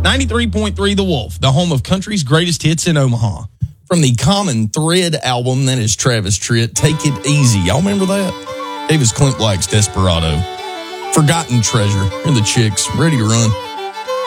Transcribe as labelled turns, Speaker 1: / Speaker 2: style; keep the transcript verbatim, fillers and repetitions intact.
Speaker 1: ninety-three point three The Wolf, the home of country's greatest hits in Omaha. From the Common Thread album, that is Travis Tritt, Take It Easy. Y'all remember that? Davis Clint Black's Desperado. Forgotten Treasure. And the Chicks, Ready to Run.